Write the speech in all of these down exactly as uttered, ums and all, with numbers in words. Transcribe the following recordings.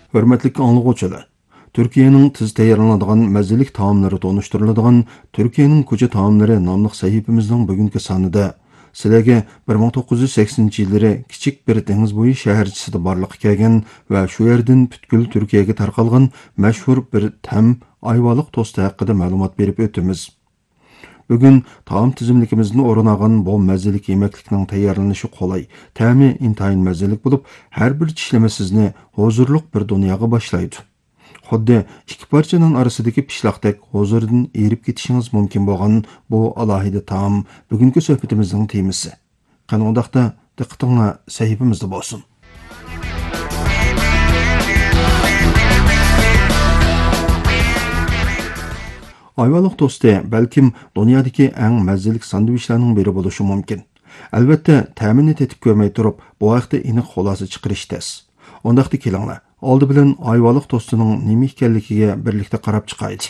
Hörmetlik anlıqçılar. Türkiye'nin tez tayarlanadigan mazzilik taomlari tonuşturuladigan Türkiye'nin ko'cha taomlari nomli sahifamizning bugungi sonida sizlarga bir ming to'qqiz yuz saksoninchi yillari kichik bir dengiz bo'yi shaharchisida borliqqa kelgan va shu yerdan butkul Turkiyaga tarqalgan mashhur bir tam ayvaliq to'sti haqida ma'lumot berib o'tamiz. Bugun taom tizimligimizning o'rin olgan bu mazzilik yemeklikning tayyorlanishi qulay, ta'mi intayin mazzilik bo'lib, har bir tishlama sizni huzurliq bir dunyoga boshlaydi. Xuddi ikki parchaning orasidagi pishloqdek huzurdan erib ketishingiz mumkin bo'lgan bu alohida taom bugungi suhbatimizning temasi. Qani undaqda diqqatinglar sahifamizda bo'lsin. Ayvaliq to'sti balkim dunyodagi eng mazzilik sandvichlarning biri bo'lishi mumkin. Albatta, ta'mini tetib ko'rmay turib, bu haqda aniq xulosa chiqarish tez. Undaqda kelinglar, oldi bilan ayvaliq to'stining nima ekanligiga birlikda qarab chiqaylik.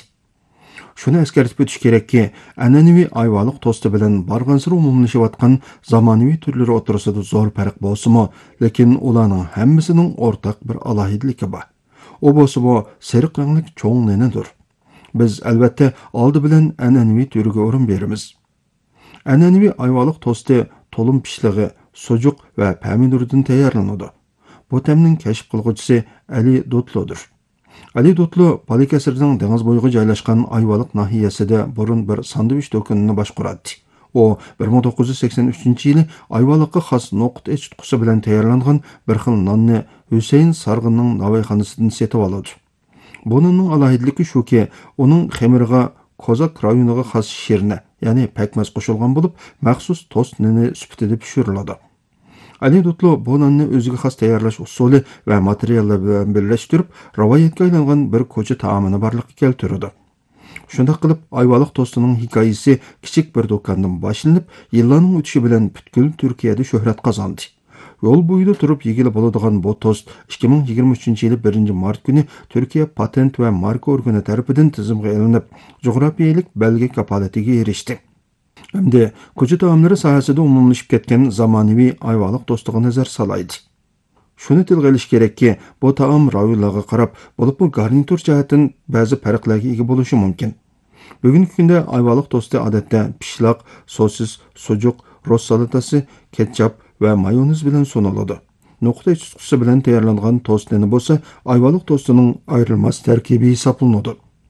Shuni eskartib o'tish kerakki, an'anaviy ayvaliq to'sti bilan barg'ansiri umumlashayotgan zamonaviy turlari o'rtasida zo'r farq bo'lsa-mu, lekin ularning hammasining o'rtaq bir alohidaligi bor. U bo'lsa bu sariq rangli cho'ng nenadir. Biz albatta oldi bilan an'anaviy turiga o'rin beramiz. An'anaviy ayvaliq to'sti to'lim pishlig'i, sujuq va pomidordan tayyorlanadi. Bu ta'mning kashf qilguvchisi Ali Dutludir. Ali Dutlu Balıkesir'ning dengiz bo'yiga joylashgan Ayvaliq nahiyasida burun bir sandviç do'konini boshqaradi. U bir ming to'qqiz yuz sakson uchinchi yili Ayvaliqqa xos noqut echitqusi bilan tayyorlangan bir xil nonni Hüseyin Sarg'inning navoiyxonasidan setib oladi. Bunun alohidligi shuki, uning xamiriga Kozak rayoniga xos shirna, ya'ni pakmaz qo'shilgan bo'lib, maxsus tost noni sifatida pishiriladi. Ali Dutlu bu nonni o'ziga xos tayyorlash usuli va materiallar bilan birlashtirib, rivoyatga aylangan bir ko'cha taomini borliqqa keltirdi. Shunday qilib, ayvaliq to'stining hikoyasi kichik bir do'kondan boshlanib, yillarning o'tishi bilan butkul Turkiyada shuhrat qozondi. Yo'l bo'yida turib yegili bo'ladigan bu tost ikki ming yigirma uchinchi yili birinchi mart kuni Turkiya patent va marka organi tomonidan tizimga ilinib, jug'rafiyalik belgi kapolatiga erishdi. Hamda ko'cha taomlari sohasida umumlashib ketgan zamonaviy ayvaliq to'stiga nazar solaydi. Shuni tilga olish kerakki, bu taom rayonlarga qarab, bo'lib bu garnitur jihatdan ba'zi farqlarga ega bo'lishi mumkin. Bugungi kunda ayvaliq to'sti odatda pishloq, sosis, sujuq, rus salatasi, ketchup va mayonez bilan suniladi. Noqta echitqusi bilan tayyorlangan to'stni bo'lsa, ayvaliq to'stining ayrilmas tarkibi hisoblanadi.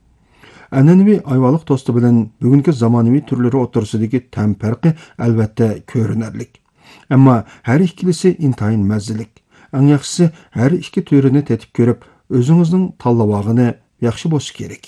An'anaviy ayvaliq to'sti bilan bugungi zamonaviy turlari o'rtasidagi ta'm farqi albatta ko'rinarli. Ammo har ikkilisi intayin mazzilik. Eng yaxshisi har ikki turini tetib ko'rib, o'zingizning tanlovog'ini yaxshi bo'lishi kerak.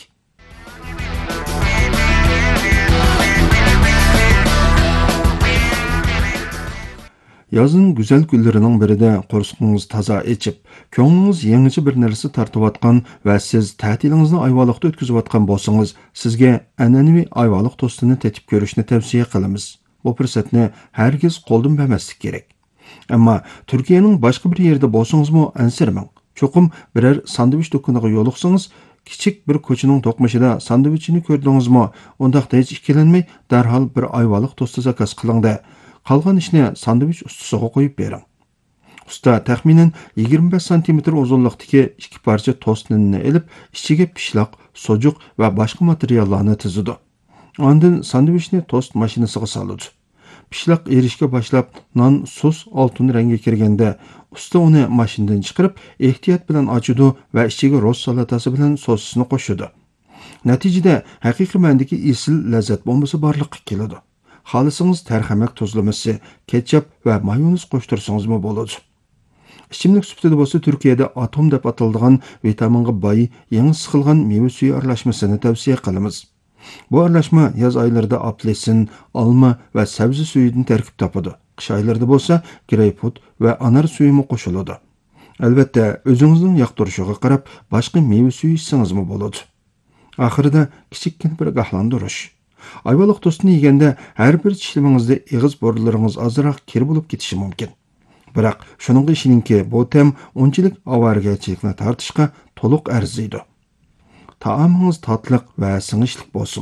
Yazın güzel günlerining birida qo'rsqingiz toza echib, ko'nglingiz yangicha bir narsa tortayotgan va siz ta'tilingizni ayvaliqda o'tkazayotgan bo'lsangiz, sizga an'anaviy ayvaliq to'stini tetib ko'rishni tavsiya qilamiz. Bu fursatni hargiz qo'ldan bermaslik kerak. Ammo Turkiyaning boshqa bir yerida bo'lsangiz-mu, ansirmang. Cho'qim biror sandviç do'koniga yo'liqsangiz, kichik bir ko'chaning to'qmashida sandvichini ko'rdingizmi, undaqda hech ikkilanmay darhol bir ayvaliq to'sti zakaz qiling-da. Qolgan ishni sandviç ustisiga qo'yib bering. Usta taxminan yigirma besh santimetr uzunlikdagi ikki parcha to'stni elib, ichiga pishloq, sujuq va boshqa materiallarni tizidi. Ondan sandvichni tost mashinasiga soladi. Pishloq erishga boshlab, non sus oltin rangga kirganda, usta uni mashinadan chiqarib, ehtiyot bilan ochadi va ichiga rus salatasi bilan sosisni qo'shadi. Natijada haqiqiy ma'nodagi esil lazzat bombasi borliqqa keladi. Xolisingiz tarxamak tuzlaması, ketchup va mayonez qo'shtirsangizmi bo'ladi. Ichimlik sifatida bo'lsa Turkiyada atom deb ataladigan vitaminga boy yangi siqilgan meva suvi aralashmasini tavsiya qilamiz. Bu aralashma yoz oylarida apelsin, olma va sabzi suyidan tarkib topadi. Qish oylarida bo'lsa greypfrut va anar suvi qo'shiladi. Albatta, o'zingizning yoqtirishiga qarab boshqa meva suvi ichsangizmi bo'ladi. Oxirida kichikkin bir gahlantirish. Ayvaliq to'stini yeganda har bir tishlamingizda eg'iz bo'rlaringiz ozroq kir bo'lib ketishi mumkin. Biroq shuningga ishoningki, bu tam unchalik ovargachilikni tortishga to'liq arziydi. Taomingiz tatliq va singishlik bo'lsin.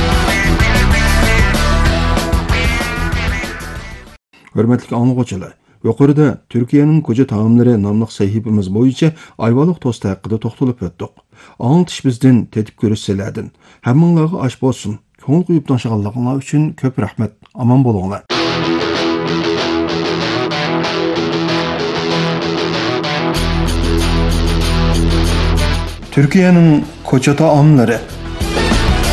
Hörmetli anlıqçılar, Yuqorida Türkiye'nin koca taamlari nomli sahifamiz bo'yicha ayvaliq to'st haqida to'xtalib o'tdik. Anglitish bizdan tetib ko'rishsalardan. Hammanglarga osh bo'lsin. Ko'ngil qo'yib tomoshaganliginglar uchun ko'p rahmat. Omon bo'linglar. Türkiye'nin koca taamlari